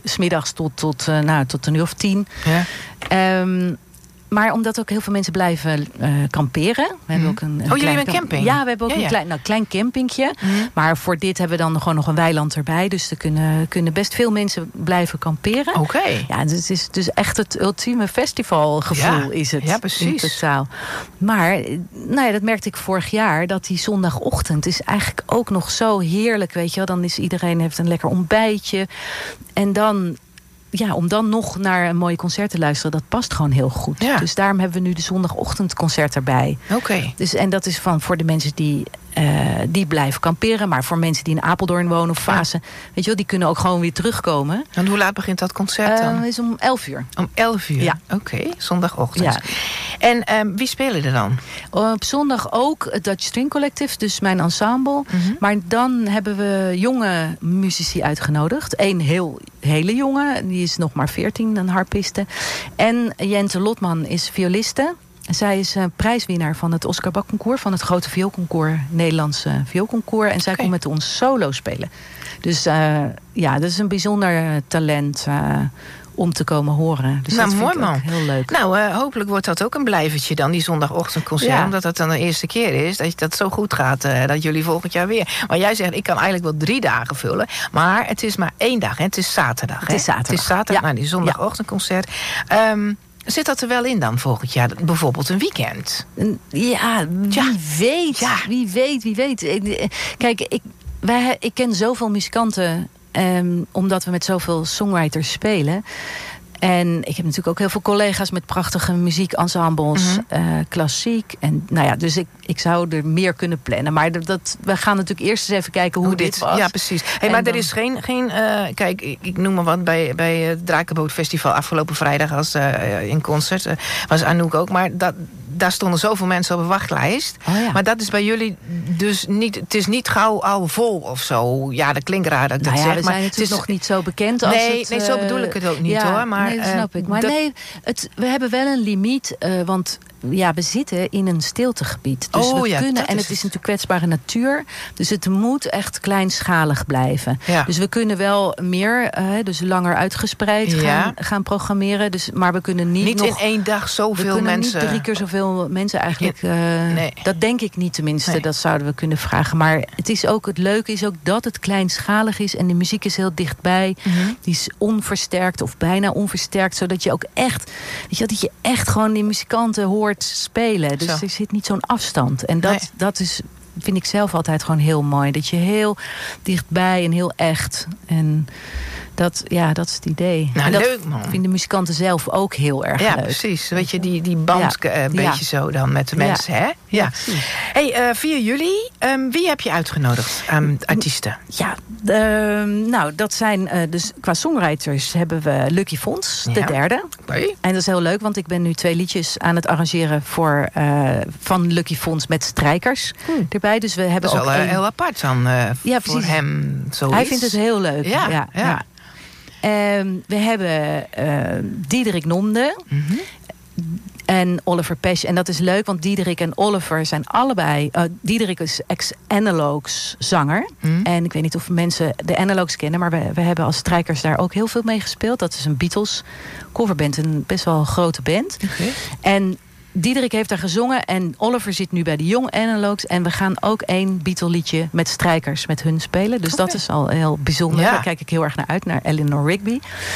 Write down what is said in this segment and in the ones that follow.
'smiddags tot een uur of 10. Ja. Maar omdat ook heel veel mensen blijven kamperen. We hebben ook jullie hebben een camping? Ja, we hebben ook een klein campingje. Maar voor dit hebben we dan gewoon nog een weiland erbij. Dus er kunnen best veel mensen blijven kamperen. Oké. Ja, het is dus echt het ultieme festivalgevoel is het. Ja, precies. In totaal. Maar dat merkte ik vorig jaar. Dat die zondagochtend is eigenlijk ook nog zo heerlijk. Weet je wel. Dan is iedereen heeft een lekker ontbijtje. En dan... Ja, om dan nog naar een mooie concert te luisteren, dat past gewoon heel goed. Ja. Dus daarom hebben we nu de zondagochtendconcert erbij. Oké. Dus, en dat is voor de mensen die blijven kamperen. Maar voor mensen die in Apeldoorn wonen of Vaassen, weet je wel, die kunnen ook gewoon weer terugkomen. En hoe laat begint dat concert dan? Het is om 11:00. Om 11:00? Ja. Oké, zondagochtend. Ja. En wie spelen er dan? Op zondag ook het Dutch String Collective, dus mijn ensemble. Maar dan hebben we jonge muzici uitgenodigd. Eén hele jonge, die is nog maar 14, een harpiste. En Jente Lotman is violiste. Zij is prijswinnaar van het Oscar Bak Concours, van het grote vioolconcours, Nederlandse vioolconcours. En zij komt met ons solo spelen. Dus dat is een bijzonder talent om te komen horen. Dus dat mooi vind ik man. ook heel leuk. Hopelijk wordt dat ook een blijvertje dan, die zondagochtendconcert. Ja. Omdat dat dan de eerste keer is dat dat zo goed gaat. Dat jullie volgend jaar weer. Maar jij zegt, ik kan eigenlijk wel 3 dagen vullen. Maar het is maar 1 dag. Hè? Het is zaterdag. Het is zaterdag. Het is zaterdag, die zondagochtendconcert. Zit dat er wel in dan volgend jaar? Bijvoorbeeld een weekend? Ja, wie weet. Ja. Wie weet. Kijk, ik ken zoveel muzikanten, omdat we met zoveel songwriters spelen. En ik heb natuurlijk ook heel veel collega's met prachtige muziekensembles, klassiek. En dus ik zou er meer kunnen plannen. Maar we gaan natuurlijk eerst eens even kijken hoe dit was. Ja, precies. Maar er is geen kijk, ik noem maar wat, bij het Drakenboot Festival afgelopen vrijdag als in concert was Anouk ook. Maar daar stonden zoveel mensen op een wachtlijst. Oh ja. Maar dat is bij jullie dus niet... Het is niet gauw al vol of zo. Ja, dat klinkt raar dat ik dat zeg. We zijn natuurlijk nog niet zo bekend als nee, zo bedoel ik het ook niet hoor. Maar, nee, dat snap ik. Maar we hebben wel een limiet. Want we zitten in een stiltegebied. Dus we kunnen, en het is natuurlijk kwetsbare natuur. Dus het moet echt kleinschalig blijven. Ja. Dus we kunnen wel meer, dus langer uitgespreid gaan programmeren. Dus, maar we kunnen niet nog... in 1 dag zoveel mensen... We kunnen niet 3 keer zoveel mensen eigenlijk... nee. Dat denk ik niet tenminste. Nee. Dat zouden we kunnen vragen. Maar het leuke is ook dat het kleinschalig is. En de muziek is heel dichtbij. Die is onversterkt of bijna onversterkt. Zodat je ook echt... Weet je, dat je echt gewoon die muzikanten hoort spelen. Dus er zit niet zo'n afstand. En dat is, vind ik zelf altijd gewoon heel mooi. Dat je heel dichtbij en heel echt. En dat is het idee. Nou, en dat leuk man. vinden muzikanten zelf ook heel erg leuk. Ja, precies. Weet je, die band een beetje zo dan met de mensen, hè? Ja. Hey, 4 juli, wie heb je uitgenodigd aan artiesten? Ja, dat zijn dus qua songwriters hebben we Lucky Fonds, de derde. Okay. En dat is heel leuk, want ik ben nu 2 liedjes aan het arrangeren van Lucky Fonds met strijkers erbij. Dus we hebben dat is ook wel heel apart dan voor hem zoiets. Hij vindt het heel leuk. Ja. We hebben Diederik Nomde en Oliver Pesch. En dat is leuk, want Diederik en Oliver zijn allebei... Diederik is ex-Analogues zanger. En ik weet niet of mensen de Analogues kennen... maar we hebben als strijkers daar ook heel veel mee gespeeld. Dat is een Beatles coverband, een best wel grote band. Okay. En Diederik heeft daar gezongen en Oliver zit nu bij de Young Analogues. En we gaan ook 1 Beatle-liedje met strijkers met hun spelen. Dus dat is al heel bijzonder. Ja. Daar kijk ik heel erg naar uit, naar Eleanor Rigby.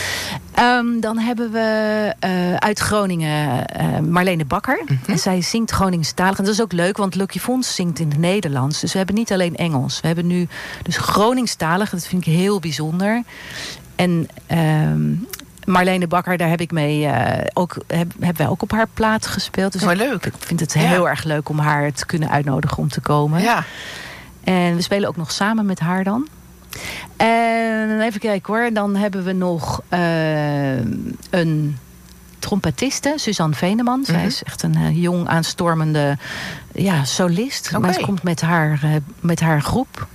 Dan hebben we uit Groningen Marlene Bakker. En zij zingt Groningstalig. En dat is ook leuk, want Lucky Fonds zingt in het Nederlands. Dus we hebben niet alleen Engels. We hebben nu dus Groningstalig. Dat vind ik heel bijzonder. En... Marlene Bakker, daar heb ik mee hebben wij ook op haar plaat gespeeld. Dus leuk. Ik vind het heel erg leuk om haar te kunnen uitnodigen om te komen. Ja. En we spelen ook nog samen met haar dan. En even kijken hoor. Dan hebben we nog een trompetiste, Suzanne Veneman. Zij is echt een jong aanstormende solist. Okay. Maar ze komt met haar groep.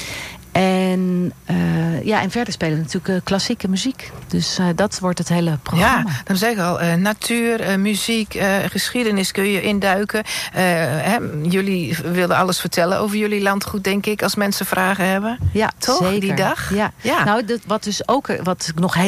En verder spelen we natuurlijk klassieke muziek. Dus dat wordt het hele programma. Ja, dan zeg ik al, natuur, muziek, geschiedenis kun je induiken. Jullie wilden alles vertellen over jullie landgoed, denk ik, als mensen vragen hebben. Ja, toch? Zeker. Die dag? Ja. Nou, wat ik nog